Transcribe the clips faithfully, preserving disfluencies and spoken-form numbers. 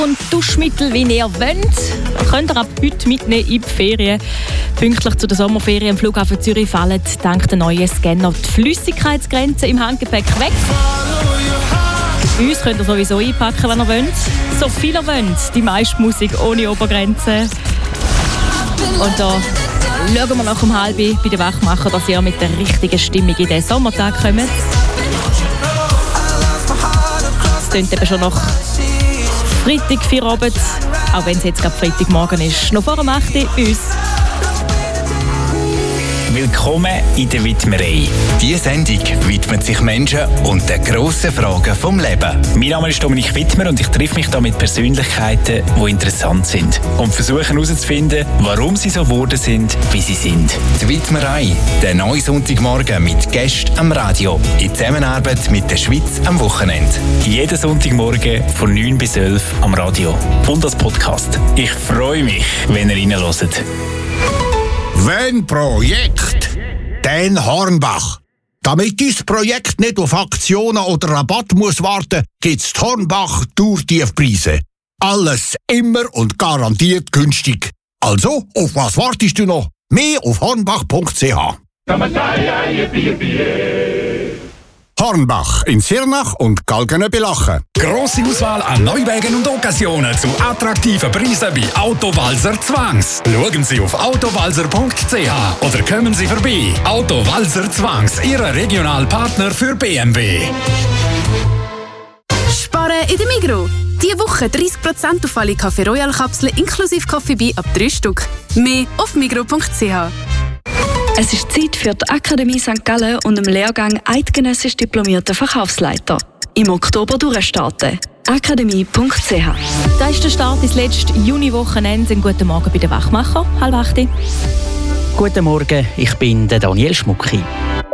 Und Duschmittel, wie ihr wollt, könnt ihr ab heute mitnehmen in die Ferien. Pünktlich zu den Sommerferien am Flughafen Zürich fallen dank der neuen Scanner die Flüssigkeitsgrenzen im Handgepäck weg. Bei uns könnt ihr sowieso einpacken, wenn ihr wollt. So viel ihr wollt, die meiste Musik ohne Obergrenze. Und da schauen wir nach um halb bei den Wachmachern, dass ihr mit der richtigen Stimmung in den Sommertag kommt. Es klingt eben schon nach Freitag, vier Abend, auch wenn es jetzt gerade Freitagmorgen ist. Noch vor dem acht Uhr bei uns. Willkommen in der Widmerei. Diese Sendung widmet sich Menschen und den grossen Fragen vom Leben. Mein Name ist Dominik Wittmer und ich treffe mich hier mit Persönlichkeiten, die interessant sind. Und versuche herauszufinden, warum sie so geworden sind, wie sie sind. Die Widmerei, der neue Sonntagmorgen mit Gästen am Radio. In Zusammenarbeit mit der Schweiz am Wochenende. Jeden Sonntagmorgen von neun bis elf am Radio. Und als Podcast. Ich freue mich, wenn ihr reinhört. Wenn Projekt, dann Hornbach. Damit dein Projekt nicht auf Aktionen oder Rabatt muss warten, gibt's die Hornbach Tourtiefpreise. Alles immer und garantiert günstig. Also, auf was wartest du noch? Mehr auf hornbach punkt c h. Hornbach in Sirnach und Galgenebelachen. Grosse Auswahl an Neuwagen und Occasionen zu attraktiven Preisen bei Autowalzer Zwangs. Schauen Sie auf autowalzer punkt c h oder kommen Sie vorbei. Autowalzer Zwangs, Ihr Regionalpartner für B M W. Sparen in der Migros. Diese Woche dreißig Prozent auf alle Café Royal Kapseln inklusive Coffee ab drei Stück. Mehr auf migros punkt c h. Es ist Zeit für die Akademie Sankt Gallen und den Lehrgang Eidgenössisch diplomierter Verkaufsleiter. Im Oktober durchstarten. akademie punkt c h. Da ist der Start ins letzte Juni-Wochenende. Guten Morgen bei den Wachmachern. Halb acht. Guten Morgen, ich bin der Daniel Schmucki.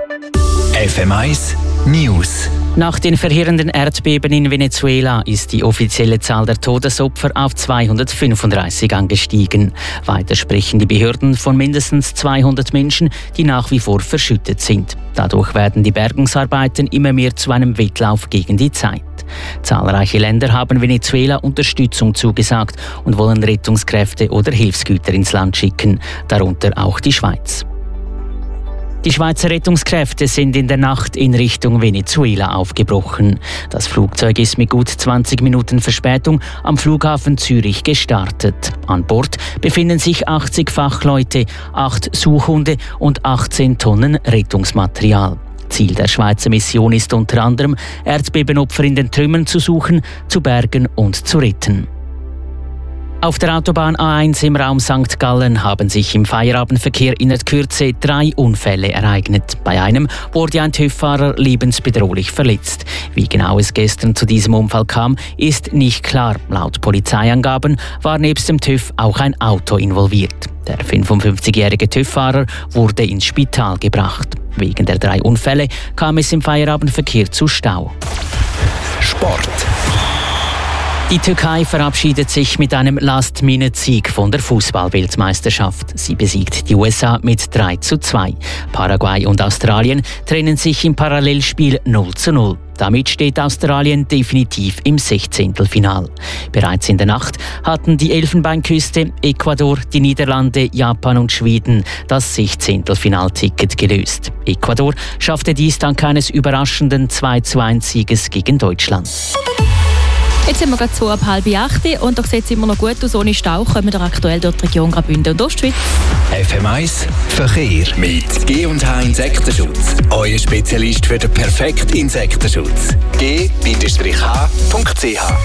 F M eins News. Nach den verheerenden Erdbeben in Venezuela ist die offizielle Zahl der Todesopfer auf zweihundertfünfunddreißig angestiegen. Weiter sprechen die Behörden von mindestens zweihundert Menschen, die nach wie vor verschüttet sind. Dadurch werden die Bergungsarbeiten immer mehr zu einem Wettlauf gegen die Zeit. Zahlreiche Länder haben Venezuela Unterstützung zugesagt und wollen Rettungskräfte oder Hilfsgüter ins Land schicken, darunter auch die Schweiz. Die Schweizer Rettungskräfte sind in der Nacht in Richtung Venezuela aufgebrochen. Das Flugzeug ist mit gut zwanzig Minuten Verspätung am Flughafen Zürich gestartet. An Bord befinden sich achtzig Fachleute, acht Suchhunde und achtzehn Tonnen Rettungsmaterial. Ziel der Schweizer Mission ist unter anderem, Erdbebenopfer in den Trümmern zu suchen, zu bergen und zu retten. Auf der Autobahn A eins im Raum Sankt Gallen haben sich im Feierabendverkehr in der Kürze drei Unfälle ereignet. Bei einem wurde ein TÜV-Fahrer lebensbedrohlich verletzt. Wie genau es gestern zu diesem Unfall kam, ist nicht klar. Laut Polizeiangaben war nebst dem TÜV auch ein Auto involviert. Der fünfundfünfzigjährige TÜV-Fahrer wurde ins Spital gebracht. Wegen der drei Unfälle kam es im Feierabendverkehr zu Stau. Sport. Die Türkei verabschiedet sich mit einem Last-Minute-Sieg von der Fußball-Weltmeisterschaft. Sie besiegt die U S A mit drei zu zwei. Paraguay und Australien trennen sich im Parallelspiel null zu null. Damit steht Australien definitiv im Sechzehntelfinal. Bereits in der Nacht hatten die Elfenbeinküste, Ecuador, die Niederlande, Japan und Schweden das Sechzehntelfinalticket gelöst. Ecuador schaffte dies dank eines überraschenden zwei zu eins Sieges gegen Deutschland. Jetzt sind wir gerade so ab halb acht und da sieht es immer noch gut aus. Ohne Stau kommen wir aktuell dort die Region Graubünden und Ostschweiz. F M eins Verkehr mit G und H Insektenschutz. Euer Spezialist für den perfekten Insektenschutz. G H punkt c h.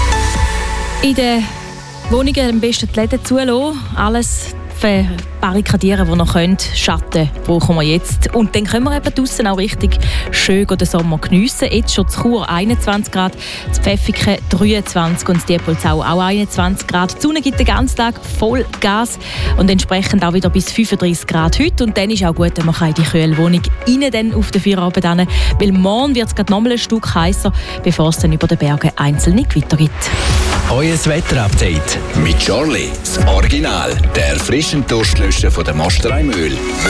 In den Wohnungen am besten die Läden zulassen. Alles barrikadieren, wo ihr könnt. Schatten brauchen wir jetzt. Und dann können wir eben draussen auch richtig schön den Sommer geniessen. Jetzt schon zu Chur einundzwanzig Grad, zu Pfäffiken dreiundzwanzig und in Diepolzau auch einundzwanzig Grad. Die Sonne gibt den ganzen Tag voll Gas und entsprechend auch wieder bis fünfunddreißig Grad heute. Und dann ist auch gut, wenn man in die kühle Wohnung rein dann auf den Feierabend hin, weil morgen wird es gerade noch mal ein Stück heißer, bevor es dann über den Bergen einzelne Gewitter gibt. Euer Wetterupdate mit Charlie, das Original, der frischen Durstlöscher von der Mosterei Mühl.